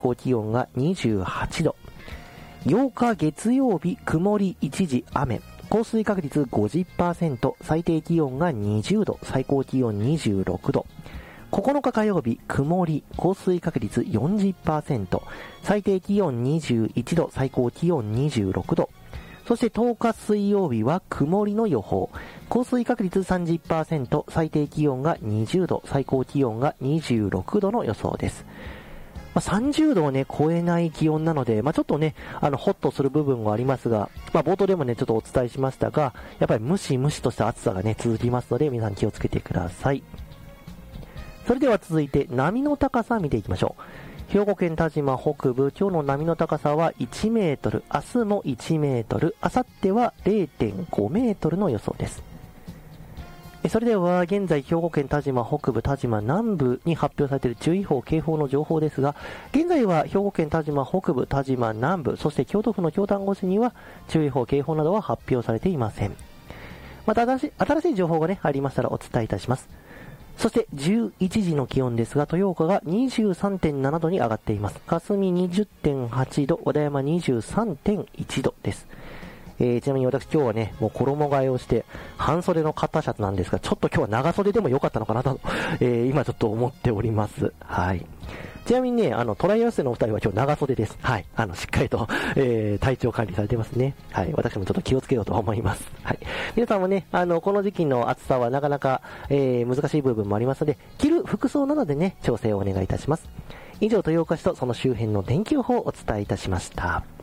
高気温が28度。8日月曜日、曇り一時雨。降水確率 50%、最低気温が20度、最高気温26度。9日火曜日、曇り、降水確率 40%、最低気温21度、最高気温26度。そして10日水曜日は曇りの予報。降水確率 30%、最低気温が20度、最高気温が26度の予想です。30度をね、超えない気温なので、ちょっとね、ホッとする部分はありますが、冒頭でもね、ちょっとお伝えしましたが、やっぱりムシムシとした暑さがね、続きますので、皆さん気をつけてください。それでは続いて、波の高さ見ていきましょう。兵庫県田島北部、今日の波の高さは1メートル、明日も1メートル、明後日は 0.5 メートルの予想です。それでは現在兵庫県田島北部、田島南部に発表されている注意報、警報の情報ですが、現在は兵庫県田島北部、田島南部、そして京都府の京丹後市には注意報、警報などは発表されていません。また新しい情報がね、ありましたらお伝えいたします。そして11時の気温ですが、豊岡が 23.7 度に上がっています。霞 20.8 度、小田山 23.1 度です。ちなみに私今日はね、もう衣替えをして半袖の肩シャツなんですが、ちょっと今日は長袖でも良かったのかなと、今ちょっと思っております。はい。ちなみにね、トライアスのお二人は今日長袖です。はい。しっかりと、体調管理されてますね。はい。私もちょっと気をつけようと思います。はい。皆さんもね、この時期の暑さはなかなか、難しい部分もありますので、着る服装などでね、調整をお願いいたします。以上、豊岡市とその周辺の天気予報をお伝えいたしました。